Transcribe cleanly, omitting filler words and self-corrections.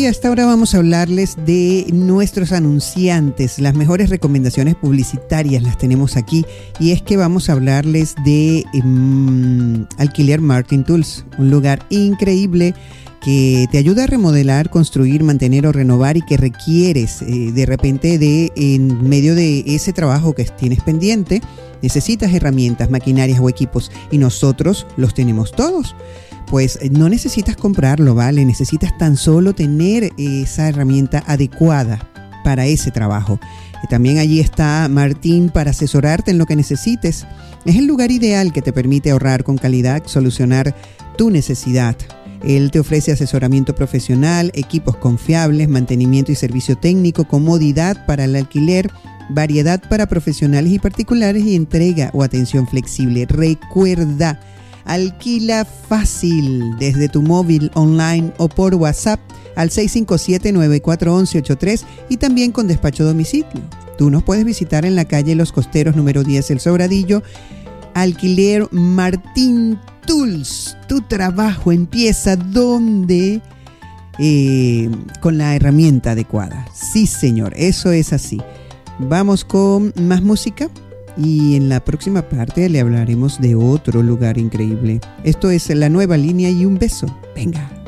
a esta hora vamos a hablarles de nuestros anunciantes. Las mejores recomendaciones publicitarias las tenemos aquí. Y es que vamos a hablarles de Alquiler Martin Tools, un lugar increíble que te ayuda a remodelar, construir, mantener o renovar y que requieres de repente en medio de ese trabajo que tienes pendiente, necesitas herramientas, maquinarias o equipos y nosotros los tenemos todos. Pues no necesitas comprarlo, ¿vale? Necesitas tan solo tener esa herramienta adecuada para ese trabajo. También allí está Martín para asesorarte en lo que necesites. Es el lugar ideal que te permite ahorrar con calidad, solucionar tu necesidad. Él te ofrece asesoramiento profesional, equipos confiables, mantenimiento y servicio técnico, comodidad para el alquiler, variedad para profesionales y particulares y entrega o atención flexible. Recuerda, alquila fácil desde tu móvil, online o por WhatsApp al 657-9411-83 y también con despacho a domicilio. Tú nos puedes visitar en la calle Los Costeros, número 10, El Sobradillo. Alquiler Martin Tools. Tu trabajo empieza donde con la herramienta adecuada. Sí, señor, eso es así. Vamos con más música y en la próxima parte le hablaremos de otro lugar increíble. Esto es La Nueva Línea y un beso. Venga.